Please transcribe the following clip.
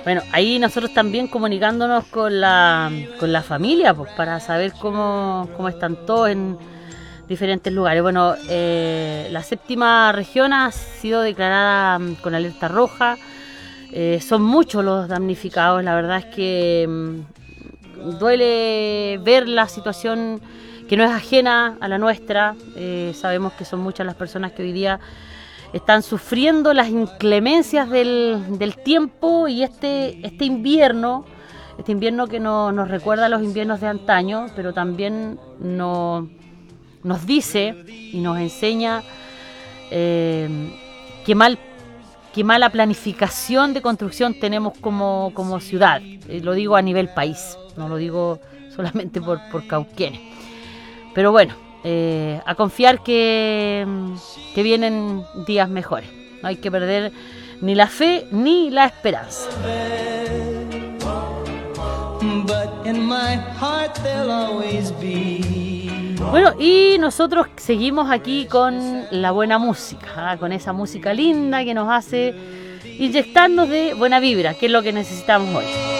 Bueno, ahí nosotros también comunicándonos con la familia, pues, para saber cómo están todos en diferentes lugares. Bueno, la séptima región ha sido declarada con alerta roja. Son muchos los damnificados. La verdad es que duele ver la situación que no es ajena a la nuestra. Sabemos que son muchas las personas que hoy día están sufriendo las inclemencias del tiempo y este invierno que nos recuerda a los inviernos de antaño, pero también nos dice y nos enseña qué mala planificación de construcción tenemos como ciudad. Lo digo a nivel país, no lo digo solamente por Cauquenes. Pero bueno, a confiar que vienen días mejores. No hay que perder ni la fe ni la esperanza. Bueno, y nosotros seguimos aquí con la buena música, con esa música linda que nos hace inyectarnos de buena vibra, que es lo que necesitamos hoy.